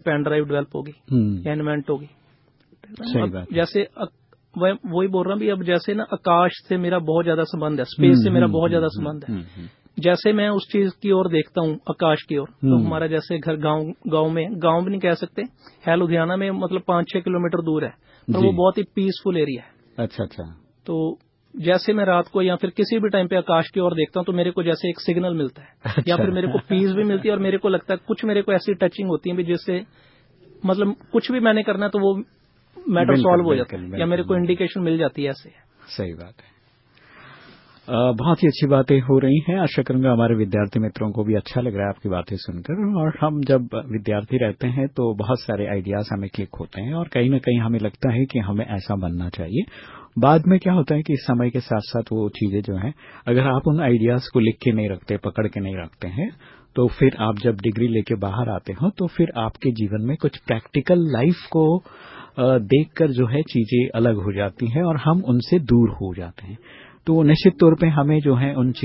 Pen drive develop होगी या invent होगी। सही बात। जैसे वही बोल रहा हूँ भी, अब जैसे ना आकाश से मेरा बहुत ज्यादा संबंध है, स्पेस से मेरा बहुत ज्यादा संबंध है। जैसे मैं उस चीज की ओर देखता हूँ, आकाश की ओर, तो हमारा जैसे घर गांव भी नहीं कह सकते, है लुधियाना में, मतलब 5-6 किलोमीटर दूर है, पर वो बहुत ही पीसफुल एरिया है। अच्छा। तो जैसे मैं रात को या फिर किसी भी टाइम पे आकाश की ओर देखता हूँ, तो मेरे को जैसे एक सिग्नल मिलता है, या फिर मेरे को पीस भी मिलती है, और मेरे को लगता है कुछ मेरे को ऐसी टचिंग होती है भी जिससे मतलब कुछ भी मैंने करना है तो वो मैटर सॉल्व हो जाता है, या मेरे को इंडिकेशन मिल जाती है ऐसे। सही बात है। बहुत ही अच्छी बातें हो रही हैं। आशा करूंगा हमारे विद्यार्थी मित्रों को भी अच्छा लग रहा है आपकी बातें सुनकर। और हम जब विद्यार्थी रहते हैं तो बहुत सारे आइडियाज हमें क्लिक होते हैं, और कहीं न कहीं हमें लगता है कि हमें ऐसा बनना चाहिए। बाद में क्या होता है कि समय के साथ साथ वो चीजें जो हैं, अगर आप उन आइडियाज को लिख के नहीं रखते, पकड़ के नहीं रखते हैं, तो फिर आप जब डिग्री लेके बाहर आते हो तो फिर आपके जीवन में कुछ प्रैक्टिकल लाइफ को देखकर जो है चीजें अलग हो जाती हैं और हम उनसे दूर हो जाते हैं। तो निश्चित तौर पे हमें जो है उन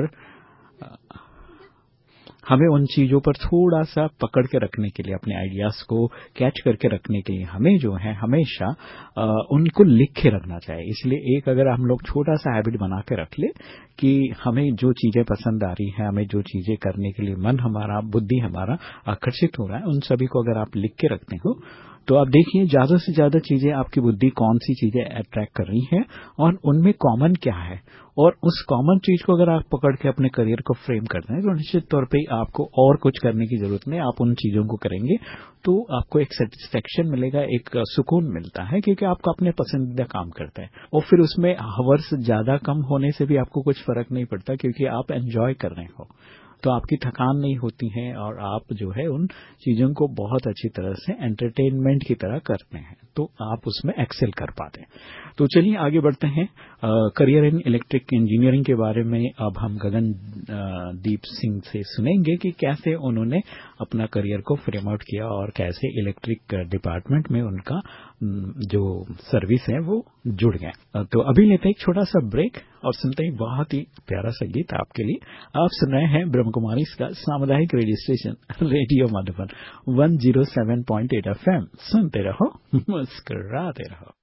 चीजों पर थोड़ा सा पकड़ के रखने के लिए, अपने आइडियाज को कैच करके रखने के लिए हमें जो है हमेशा उनको लिख के रखना चाहिए। इसलिए एक अगर हम लोग छोटा सा हैबिट बना के रख ले कि हमें जो चीजें पसंद आ रही हैं, हमें जो चीजें करने के लिए मन हमारा, बुद्धि हमारा आकर्षित हो रहा है, उन सभी को अगर आप लिख के रखते हो तो आप देखिए ज्यादा से ज्यादा चीजें, आपकी बुद्धि कौन सी चीजें अट्रैक्ट कर रही है और उनमें कॉमन क्या है, और उस कॉमन चीज को अगर आप पकड़ के अपने करियर को फ्रेम करते हैं तो निश्चित तौर पे आपको और कुछ करने की जरूरत नहीं। आप उन चीजों को करेंगे तो आपको एक सेटिस्फेक्शन मिलेगा, एक सुकून मिलता है, क्योंकि आपका अपने पसंदीदा काम करते हैं। और फिर उसमें हावर्स ज्यादा कम होने से भी आपको कुछ फर्क नहीं पड़ता, क्योंकि आप एंजॉय कर रहे हो, तो आपकी थकान नहीं होती है और आप जो है उन चीजों को बहुत अच्छी तरह से एंटरटेनमेंट की तरह करते हैं, तो आप उसमें एक्सेल कर पाते हैं। तो चलिए आगे बढ़ते हैं। करियर इन इलेक्ट्रिक इंजीनियरिंग के बारे में अब हम गगन दीप सिंह से सुनेंगे कि कैसे उन्होंने अपना करियर को फ्रेम आउट किया और कैसे इलेक्ट्रिक डिपार्टमेंट में उनका जो सर्विस है वो जुड़ गए। तो अभी लेते हैं एक छोटा सा ब्रेक और सुनते हैं बहुत ही प्यारा सा गीत आपके लिए। आप सुन रहे हैं ब्रह्म कुमारी का सामुदायिक radio station radio Madhuban 107.8 FM। सुनते रहो, मुस्कुराते रहो।